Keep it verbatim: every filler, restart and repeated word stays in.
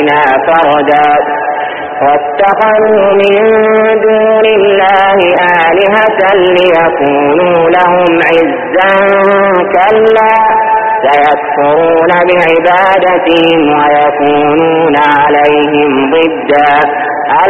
فردا واتخذوا من دون الله آلهة ليكونوا لهم عزا كلا سيكفرون بعبادتهم ويكونون عليهم ضدا